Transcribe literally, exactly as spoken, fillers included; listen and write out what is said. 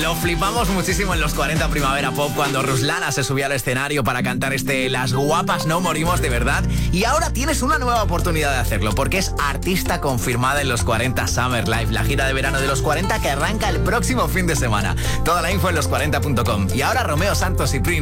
Lo flipamos muchísimo en los cuarenta Primavera Pop cuando Ruslana se subió al escenario para cantar este Las guapas no morimos, de verdad. Y ahora tienes una nueva oportunidad de hacerlo porque es artista confirmada en los cuarenta Summer Live, la gira de verano de los cuarenta que arranca el próximo fin de semana. Toda la info en los cuarenta punto com. Y ahora Romeo Santos y Prince.